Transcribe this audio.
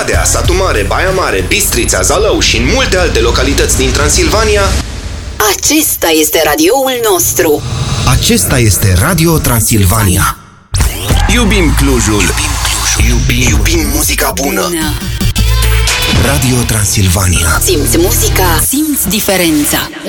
Oradea, Satu Mare, Baia Mare, Bistrița, Zalău și în multe alte localități din Transilvania, acesta este radioul nostru. acesta este Radio Transilvania. Iubim Clujul. Iubim muzica bună. Radio Transilvania. Simți muzica, simți diferența.